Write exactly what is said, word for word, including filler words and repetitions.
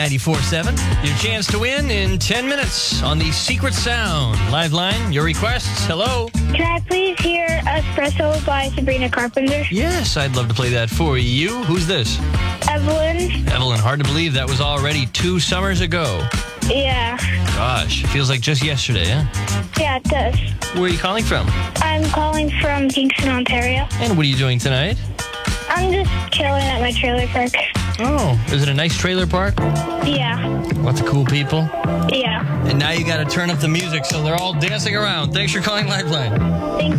ninety-four point seven. Your chance to win in ten minutes on the Secret Sound live line. Your requests. Hello. Can I please hear Espresso by Sabrina Carpenter? Yes, I'd love to play that for you. Who's this? Evelyn? Evelyn, hard to believe that was already two summers ago. Yeah. Gosh, feels like just yesterday, huh? Yeah, it does. Where are you calling from? I'm calling from Kingston, Ontario. And what are you doing tonight? I'm just chilling at my trailer park. Oh, is it a nice trailer park? Yeah. Lots of cool people? Yeah. And now you got to turn up the music so they're all dancing around. Thanks for calling Lifeline. Thank